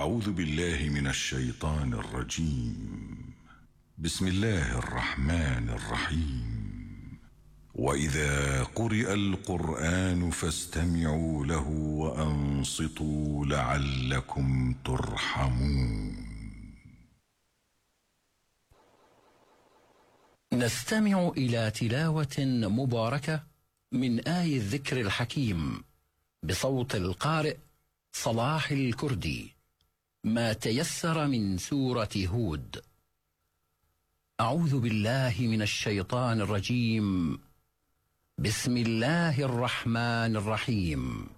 أعوذ بالله من الشيطان الرجيم. بسم الله الرحمن الرحيم. وإذا قرئ القرآن فاستمعوا له وأنصتوا لعلكم ترحمون. نستمع إلى تلاوة مباركة من آي الذكر الحكيم بصوت القارئ صلاح الكردي، ما تيسر من سورة هود. أعوذ بالله من الشيطان الرجيم. بسم الله الرحمن الرحيم.